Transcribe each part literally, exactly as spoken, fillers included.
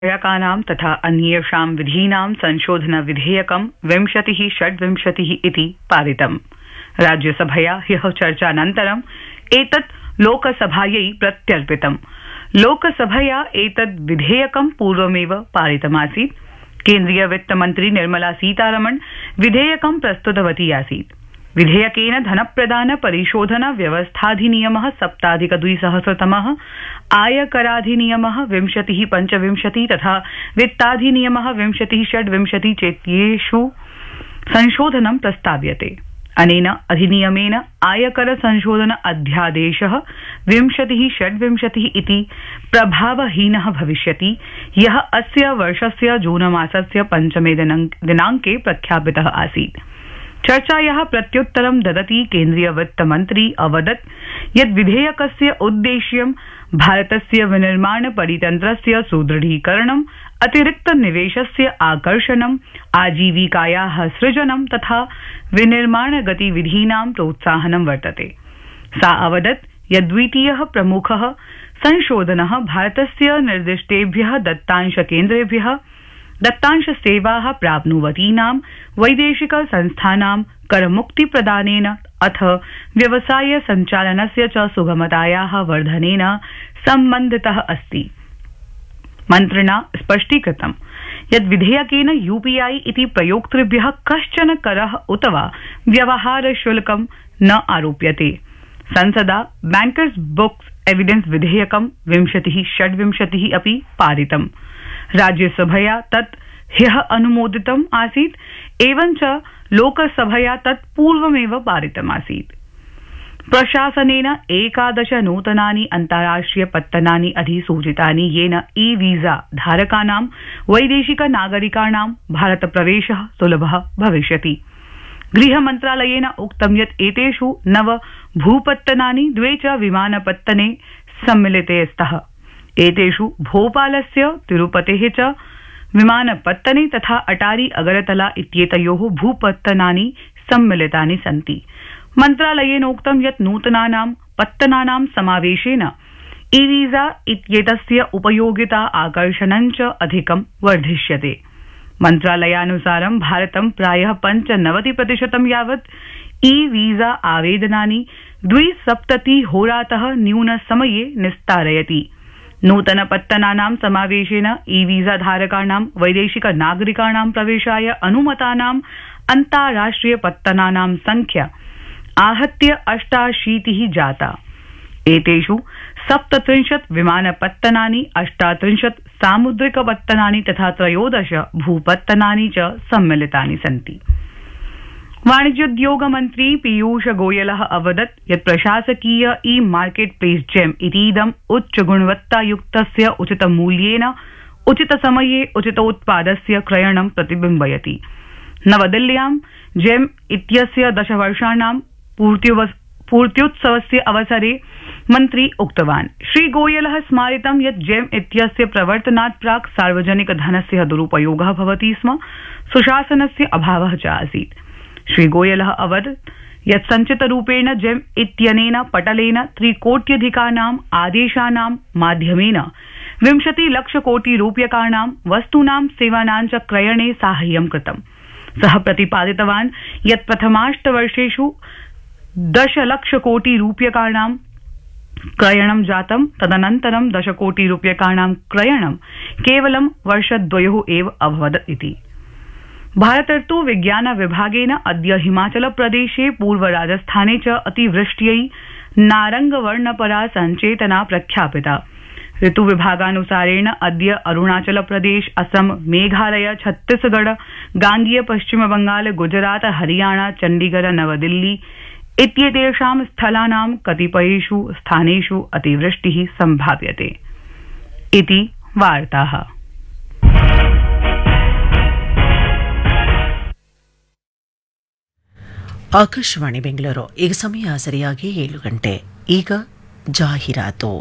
विधेयकानां तथा अन्येषां विधीनां संशोधन विधेयकं विंशतिः षड्विंशतिः इति पारितम्। राज्यसभया ह्यः चर्चानन्तरम् एतत् लोकसभायै प्रत्यर्पितम्। लोकसभया एतद् विधेयकं पूर्वमेव पारितमासीत्। केन्द्रीय वित्तमन्त्री निर्मला सीतारमण विधेयकं प्रस्तुतवती आसीत्। विधेयकेन धनप्रदान परिशोधन व्यवस्थाधिनियमः सप्ताधिक द्विसहस्रतमः, आयकराधिनियमः विंशतिः पञ्चविंशतिः तथा वित्ताधिनियमः विंशतिः षड्विंशतिः चेत्येषु संशोधनं प्रस्ताव्यते। अनेन अधिनियमेन आयकर संशोधन अध्यादेशः विंशतिः षड्विंशतिः इति प्रभावहीनः भविष्यति, यः अस्य वर्षस्य जूनमासस्य पञ्चमे दिनाङ्के प्रख्यापितः आसीत्। चर्चायाः प्रत्युत्तरं ददती केन्द्रीय वित्तमन्त्री अवदत् यत् विधेयकस्य उद्देश्यं भारतस्य विनिर्माण परितन्त्रस्य सुदृढीकरणं, अतिरिक्त निवेशस्य आकर्षणं, आजीविकायाः सृजनं तथा विनिर्माण गतिविधीनां प्रोत्साहनं वर्तते। सा अवदत् यत् द्वितीयः प्रमुखः संशोधनः भारतस्य निर्दिष्टेभ्यः दत्तांशकेन्द्रेभ्यः दत्तांश सेवाः प्राप्नुवतीनां वैदेशिक संस्थानां करमुक्तिप्रदानेन अथ व्यवसाय सञ्चालनस्य च सुगमतायाः वर्धनेन सम्बन्धितः अस्ति। मन्त्रिणा स्पष्टीकृतं यत् विधेयकेन यूपीआई इति प्रयोक्तृभ्यः कश्चन करः उत वा व्यवहार शुल्कं न आरोप्यते। संसदा बैंकर्स बुक्स एविडेंस विधेयकं विंशतिः षड्विंशतिः अपि पारितम्। राज्यसभया तत् ह्यः अनुमोदितम् आसीत्, एवञ्च लोकसभया तत् पूर्वमेव पारितमासीत्। प्रशासनेन एकादश नूतनानि अन्ताराष्ट्रिय पत्तनानि अधिसूचितानि, येन ई वीजा धारकानां वैदेशिक नागरिकाणां भारतप्रवेशः सुलभः भविष्यति। गृहमन्त्रालयेन उक्तं यत् एतेषु नव भूपत्तनानि द्वे च विमानपत्तने सम्मिलिते स्तः। एतेषु भोपालस्य तिरुपतेः च विमानपत्तने तथा अटारी अगरतला इत्येतयोः भूपत्तनानि सम्मिलितानि सन्ति। मन्त्रालयेनोक्तं यत् नूतनानां पत्तनानां समावेशेन ई वीजा इत्येतस्य उपयोगिता आकर्षणं च अधिकं वर्धिष्यते। मन्त्रालयानुसारं भारतं प्रायः पञ्चनवति प्रतिशतं यावत् ई वीजा आवेदनानि द्विसप्ततिहोरातः न्यूनसमये निस्तारयति। नूतन पत्तनानां समावेशेन ई वीजा धारकाणां वैदेशिक नागरिकाणां प्रवेशाय अनुमतानां अन्ताराष्ट्रिय पत्तनानां संख्या आहत्य अष्टाशीतिः जाता। एतेषु सप्तत्रिंशत् विमानपत्तनानि, अष्टात्रिंशत् सामुद्रिक पत्तनानि तथा त्रयोदश भूपत्तनानि च सम्मिलितानि सन्ति। वाणिज्योद्योग मन्त्री पीयूष गोयलः अवदत् यत् प्रशासकीय ई मार्केट प्लेस जेम इतीदम् उच्चगुणवत्तायुक्तस्य उचितमूल्येन उचितसमये उचितोत्पादस्य क्रयणं प्रतिबिम्बयति। नवदिल्ल्यां जेम इत्यस्य दशवर्षाणां पूर्त्युत्सवस्य अवसरे मन्त्री उक्तवान्। श्रीगोयलः स्मारितं यत् जेम इत्यस्य प्रवर्तनात् प्राक् सार्वजनिक धनस्य दुरुपयोगः भवति स्म, सुशासनस्य अभावः च आसीत्। श्रीगोयलः अवदत् यत् संचितरूपेण जेम इत्यनेन पटलेन त्रिकोट्यधिकानाम् आदेशानां माध्यमेन विंशति लक्ष कोटि रूप्यकाणां वस्तूनां सेवानां च क्रयणे साहाय्यं कृतम्। सः प्रतिपादितवान् यत् प्रथमाष्टवर्षेषु दशलक्ष कोटि रूप्यकाणां क्रयणं जातं, तदनन्तरं दश कोटि रूप्यकाणां क्रयणं केवलं वर्षद्वयोः एव अभवत् इति। भारतर्तु विज्ञान विभागेन अद्य हिमाचल प्रदेशे, पूर्व राजस्थाने च अतिवृष्ट्यै नारंगवर्णपरा संचेतना प्रख्यापिता। ऋतुविभागानुसारेण अद्य अरुणाचल प्रदेश, असम, मेघालय, छत्तीसगढ़, गांगीय पश्चिम बंगाल, गुजरात, हरियाणा, चंडीगढ़, नवदिल्ली इत्येतेषां स्थलानां कतिपयेषु स्थानेषु अतिवृष्टिः सम्भाव्यते इति वार्ताः। ಆಕಾಶವಾಣಿ ಬೆಂಗಳೂರು. ಈಗ ಸಮಯ ಸರಿಯಾಗಿ ಏಳು ಗಂಟೆ. ಈಗ ಜಾಹೀರಾತು.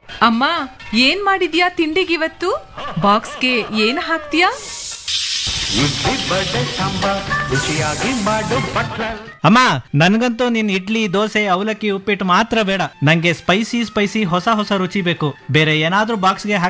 ಅಮ್ಮ, ಏನ್ ಮಾಡಿದ್ಯಾ ತಿಂಡಿಗಿವತ್ತು? ಬಾಕ್ಸ್ಗೆ ಏನ್ ಹಾಕ್ತೀಯಾ? ಇಡ್ಲಿ ಬಡೆ ಸಾಂಬಾರ್ ರುಚಿಯಾಗಿ ಮಾಡು ಬಟ್ಲರ್. ಅಮ್ಮ ನನ್ಗಂತೂ ನಿನ್ ಇಡ್ಲಿ ದೋಸೆ ಅವಲಕ್ಕಿ ಉಪ್ಪಿಟ್ಟು ಮಾತ್ರ ಬೇಡ, ನಂಗೆ ಸ್ಪೈಸಿ ಸ್ಪೈಸಿ ಹೊಸ ಹೊಸ ರುಚಿ ಬೇಕು. ಬೇರೆ ಏನಾದ್ರೂ ಬಾಕ್ಸ್ಗೆ